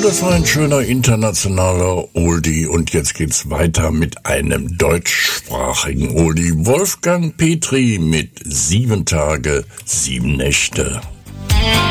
das war ein schöner internationaler Oldie und jetzt geht's weiter mit einem deutschsprachigen Oldie. Wolfgang Petri mit 7 Tage, 7 Nächte.